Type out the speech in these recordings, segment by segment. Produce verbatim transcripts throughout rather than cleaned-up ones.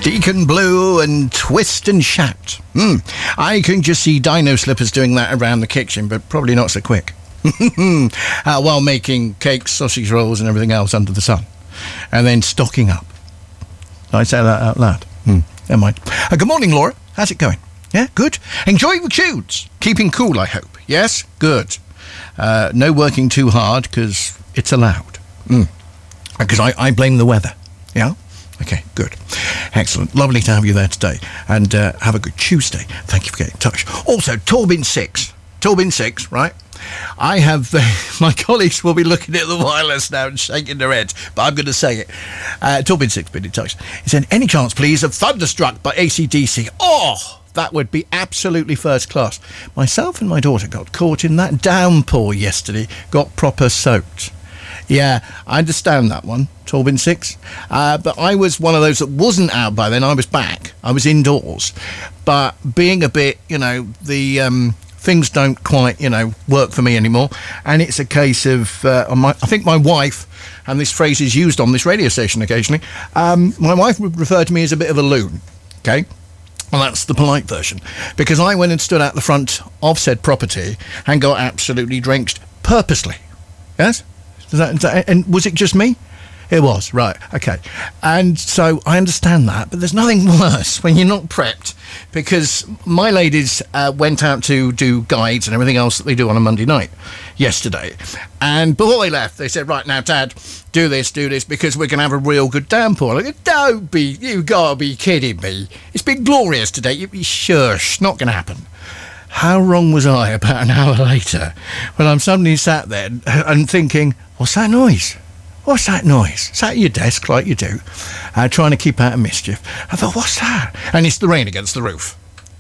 Deacon Blue and Twist and Shout. Mm. I can just see Dino Slippers doing that around the kitchen, but probably not so quick. uh, while making cakes, sausage rolls and everything else under the sun. And then stocking up. Did I say that out loud? Hmm. Never mind. Uh, good morning, Laura. How's it going? Yeah, good. Enjoying the tunes. Keeping cool, I hope. Yes? Good. Uh, no working too hard, because it's allowed. Mm. Because I, I blame the weather. Yeah? Okay, good. Excellent. Lovely to have you there today. And uh, have a good Tuesday. Thank you for getting in touch. Also, Torbin six. Torbin six, right? I have... Uh, my colleagues will be looking at the wireless now and shaking their heads, but I'm going to say it. Uh, Torbin six been in touch. He said, any chance, please, of Thunderstruck by A C D C? Oh, that would be absolutely first class. Myself and my daughter got caught in that downpour yesterday. Got proper soaked. Yeah, I understand that one, Torbin six. Uh, but I was one of those that wasn't out by then. I was back. I was indoors. But being a bit, you know, the um, things don't quite, you know, work for me anymore. And it's a case of, uh, my, I think my wife, and this phrase is used on this radio station occasionally, um, my wife would refer to me as a bit of a loon, okay? Well, that's the polite version. Because I went and stood out the front of said property and got absolutely drenched purposely. Yes? Is that, is that, and was it just me? It was, right, okay. And so I understand that, but there's nothing worse when you're not prepped, because my ladies uh, went out to do guides and everything else that they do on a Monday night yesterday. And before they left, they said, right, now, Dad, do this, do this, because we're going to have a real good downpour. I go, don't be, you got to be kidding me. It's been glorious today. You be shush, not going to happen. How wrong was I about an hour later when I'm suddenly sat there and thinking, what's that noise? What's that noise? Sat at your desk like you do, uh, trying to keep out of mischief. I thought, what's that? And it's the rain against the roof.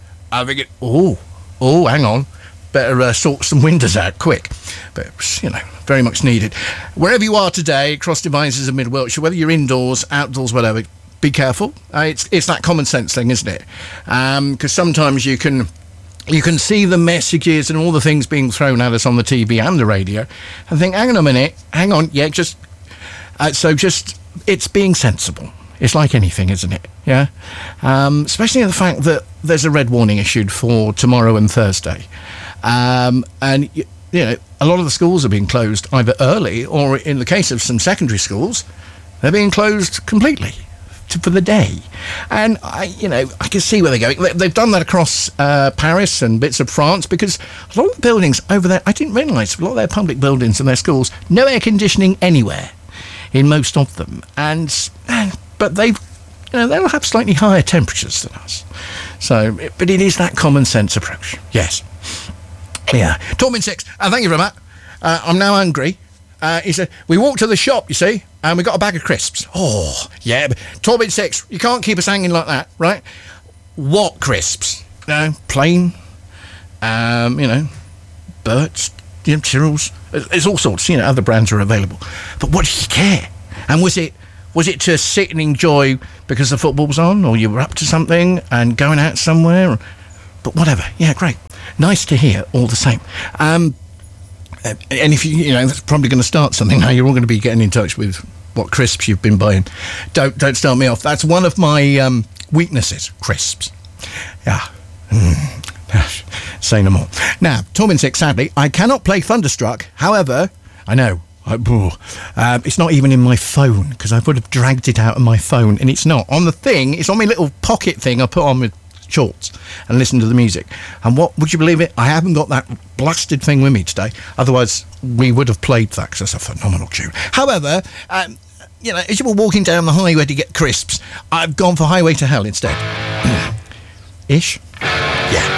I think, oh, oh, hang on. Better uh, sort some windows out quick. But, you know, very much needed. Wherever you are today, across devices of Mid-Wiltshire, whether you're indoors, outdoors, whatever, be careful. Uh, it's, it's that common sense thing, isn't it? Because um, sometimes you can... You can see the messages and all the things being thrown at us on the T V and the radio and think, hang on a minute, hang on, yeah, just... Uh, so just, it's being sensible. It's like anything, isn't it? Yeah? Um, especially the fact that there's a red warning issued for tomorrow and Thursday. Um, and, you know, a lot of the schools are being closed either early or, in the case of some secondary schools, they're being closed completely. For the day. And I, you know, I can see where they're going. They've done that across uh, Paris and bits of France, because a lot of the buildings over there, I didn't realise, a lot of their public buildings and their schools, no air conditioning anywhere in most of them. And, and but they've, you know, they'll have slightly higher temperatures than us. So, but it is that common sense approach. Yes. Yeah. Torment six. Uh, thank you very much. Uh, I'm now hungry. Uh, he said, we walked to the shop, you see, and we got a bag of crisps. Oh, yeah, but Torbin six, you can't keep us hanging like that, right? What crisps? You know, plain, um, you know, Burt's, you know, Tyrrell's. There's all sorts, you know, other brands are available. But what did you care? And was it was it to sit and enjoy because the football's on, or you were up to something and going out somewhere? But whatever, yeah, great. Nice to hear all the same. Um... Uh, and if you, you know, that's probably going to start something now. You're all going to be getting in touch with what crisps you've been buying. Don't don't start me off. That's one of my um, weaknesses, crisps. Yeah. Mm. Say no more. Now, Tormin six, sadly, I cannot play Thunderstruck. However, I know, I, uh, it's not even in my phone, because I would have dragged it out of my phone, and it's not. On the thing, it's on my little pocket thing I put on with shorts and listen to the music. And what, would you believe it, I haven't got that blasted thing with me today, otherwise we would have played that, because that's a phenomenal tune. However, um, you know, as you were walking down the highway to get crisps, I've gone for Highway to Hell instead. Ish.